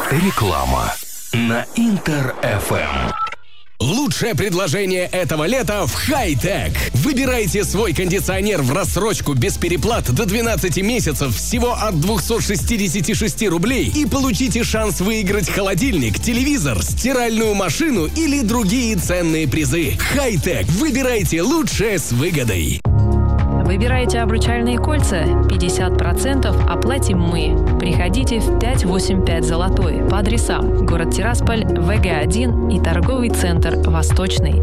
Реклама на Интер-ФМ. Лучшее предложение этого лета в Хай-Тек. Выбирайте свой кондиционер в рассрочку без переплат до 12 месяцев всего от 266 рублей и получите шанс выиграть холодильник, телевизор, стиральную машину или другие ценные призы. Хай-Тек. Выбирайте лучшее с выгодой. Выбираете обручальные кольца? 50% оплатим мы. Приходите в 585 Золотой по адресам: город Тирасполь, ВГ-1 и торговый центр «Восточный».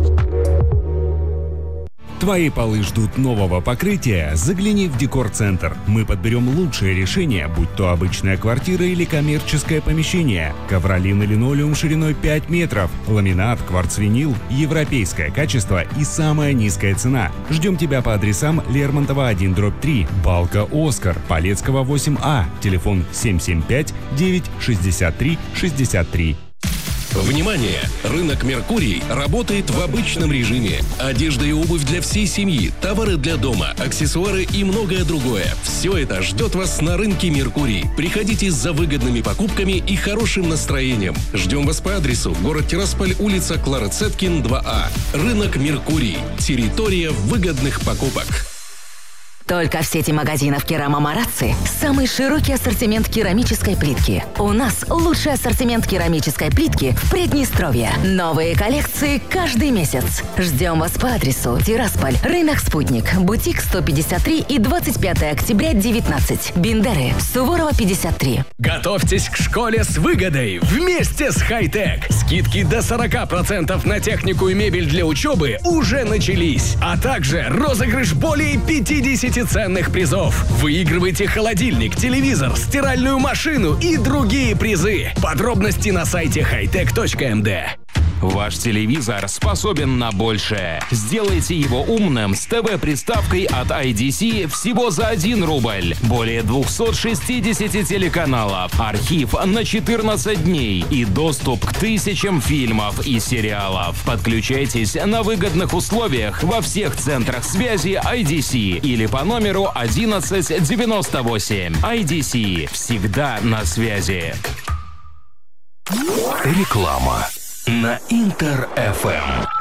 Твои полы ждут нового покрытия? Загляни в Декор-центр. Мы подберем лучшее решение, будь то обычная квартира или коммерческое помещение. Ковролин и линолеум шириной 5 метров, ламинат, кварцвинил, европейское качество и самая низкая цена. Ждем тебя по адресам: Лермонтова 1/3, Балка Оскар, Полецкого 8А, телефон 775-963-63. Внимание! Рынок «Меркурий» работает в обычном режиме. Одежда и обувь для всей семьи, товары для дома, аксессуары и многое другое. Все это ждет вас на рынке «Меркурий». Приходите за выгодными покупками и хорошим настроением. Ждем вас по адресу: город Тирасполь, улица Клары Цеткин, 2А. Рынок «Меркурий». Территория выгодных покупок. Только в сети магазинов «Керама Марацци» самый широкий ассортимент керамической плитки. У нас лучший ассортимент керамической плитки в Приднестровье. Новые коллекции каждый месяц. Ждем вас по адресу: Тирасполь, рынок «Спутник», бутик 153 и 25 октября 19, Бендеры, Суворова 53. Готовьтесь к школе с выгодой вместе с Хай-Тек. Скидки до 40% на технику и мебель для учебы уже начались. А также розыгрыш более 50 ценных призов. Выигрывайте холодильник, телевизор, стиральную машину и другие призы. Подробности на сайте hightech.md. Ваш телевизор способен на большее. Сделайте его умным с ТВ-приставкой от IDC всего за 1 рубль. Более 260 телеканалов, архив на 14 дней и доступ к тысячам фильмов и сериалов. Подключайтесь на выгодных условиях во всех центрах связи IDC или по номеру 1198. IDC. Всегда на связи. Реклама на Интер-ФМ.